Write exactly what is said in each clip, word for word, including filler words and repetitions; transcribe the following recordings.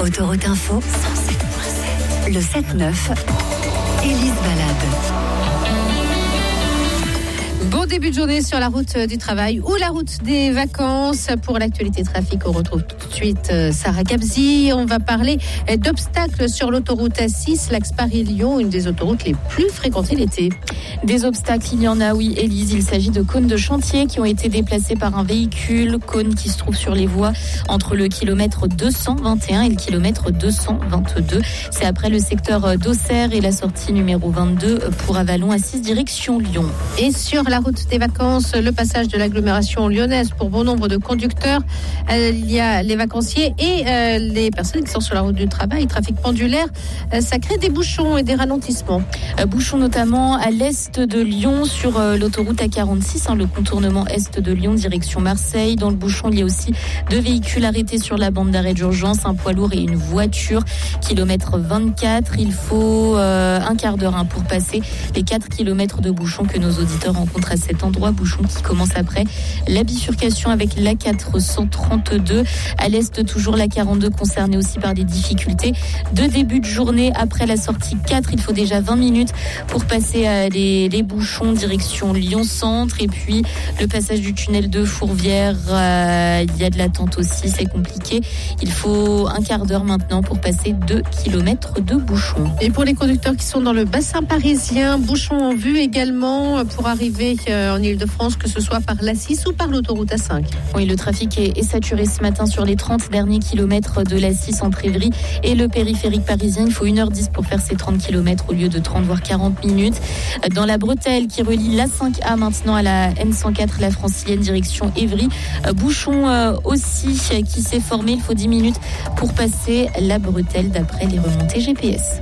Autoroute Info, cent sept virgule sept. Le sept neuf, Élise Balade. Bon début de journée sur la route du travail ou la route des vacances. Pour l'actualité trafic, on retrouve tout de suite Sarah Gabzi. On va parler d'obstacles sur l'autoroute A six, l'axe Paris-Lyon, une des autoroutes les plus fréquentées l'été. Des obstacles, il y en a, oui, Élise. Il s'agit de cônes de chantier qui ont été déplacés par un véhicule. Cônes qui se trouvent sur les voies entre le kilomètre deux cent vingt et un et le kilomètre deux cent vingt-deux. C'est après le secteur d'Auxerre et la sortie numéro vingt-deux pour Avalon A six direction Lyon. Et sur la route des vacances, le passage de l'agglomération lyonnaise pour bon nombre de conducteurs. Euh, il y a les vacanciers et euh, les personnes qui sont sur la route du travail. Trafic pendulaire, euh, ça crée des bouchons et des ralentissements. Euh, bouchons notamment à l'est de Lyon sur euh, l'autoroute A quarante-six, hein, le contournement est de Lyon direction Marseille. Dans le bouchon, il y a aussi deux véhicules arrêtés sur la bande d'arrêt d'urgence, un poids lourd et une voiture. Kilomètre vingt-quatre, il faut euh, un quart d'heure hein, pour passer les quatre kilomètres de bouchons que nos auditeurs rencontrent à cet endroit. Bouchon qui commence après la bifurcation avec l'A quatre cent trente-deux. À l'est, toujours l'A quarante-deux concernée aussi par des difficultés de début de journée. Après la sortie quatre, il faut déjà vingt minutes pour passer euh, les, les bouchons direction Lyon-Centre. Et puis le passage du tunnel de Fourvière, euh, il y a de l'attente aussi, c'est compliqué. Il faut un quart d'heure maintenant pour passer deux kilomètres de bouchons. Et pour les conducteurs qui sont dans le bassin parisien, bouchons en vue également pour arriver en Ile-de-France, que ce soit par l'A six ou par l'autoroute A cinq. Oui, le trafic est, est saturé ce matin sur les trente derniers kilomètres de l'A six entre Évry et le périphérique parisien. Il faut une heure dix pour faire ces trente kilomètres au lieu de trente voire quarante minutes. Dans la bretelle qui relie l'A cinq A maintenant à la N cent quatre, la francilienne direction Évry. Bouchon euh, aussi qui s'est formé. Il faut dix minutes pour passer la bretelle d'après les remontées G P S.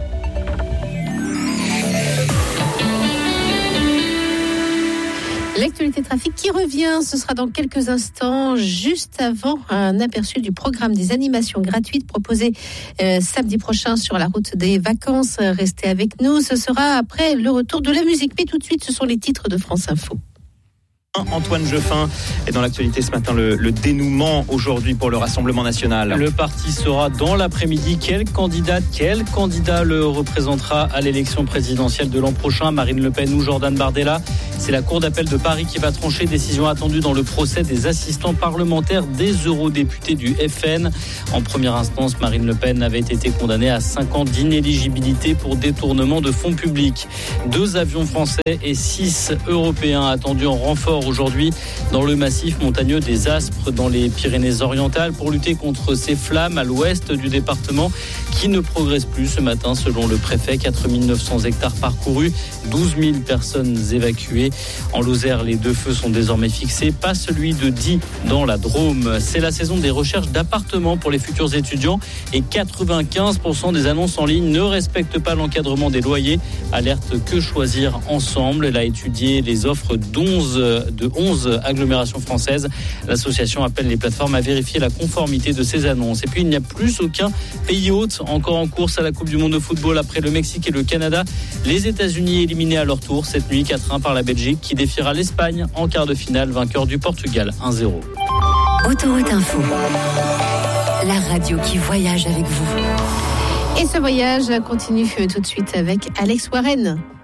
L'actualité trafic qui revient, ce sera dans quelques instants, juste avant un aperçu du programme des animations gratuites proposées euh, samedi prochain sur la route des vacances. Restez avec nous, ce sera après le retour de la musique. Mais tout de suite, ce sont les titres de France Info. Antoine Jeffin est dans l'actualité ce matin, le, le dénouement aujourd'hui pour le Rassemblement national. Le parti saura dans l'après-midi quelle candidate, quel candidat le représentera à l'élection présidentielle de l'an prochain, Marine Le Pen ou Jordan Bardella. C'est la Cour d'appel de Paris qui va trancher, décision attendue dans le procès des assistants parlementaires des eurodéputés du F N. En première instance, Marine Le Pen avait été condamnée à cinq ans d'inéligibilité pour détournement de fonds publics. Deux avions français et six européens attendus en renfort aujourd'hui dans le massif montagneux des Aspres dans les Pyrénées-Orientales pour lutter contre ces flammes à l'ouest du département qui ne progressent plus ce matin selon le préfet. quatre mille neuf cents hectares parcourus, douze mille personnes évacuées. En Lozère, les deux feux sont désormais fixés, pas celui de Die dans la Drôme. C'est la saison des recherches d'appartements pour les futurs étudiants et quatre-vingt-quinze pour cent des annonces en ligne ne respectent pas l'encadrement des loyers. Alerte Que Choisir Ensemble. Elle a étudié les offres d'onze de onze agglomérations françaises. L'association appelle les plateformes à vérifier la conformité de ces annonces. Et puis il n'y a plus aucun pays hôte encore en course à la Coupe du Monde de football après le Mexique et le Canada. Les États-Unis éliminés à leur tour cette nuit quatre un par la Belgique qui défiera l'Espagne en quart de finale, vainqueur du Portugal un zéro. Autoroute Info, la radio qui voyage avec vous. Et ce voyage continue tout de suite avec Alex Warren.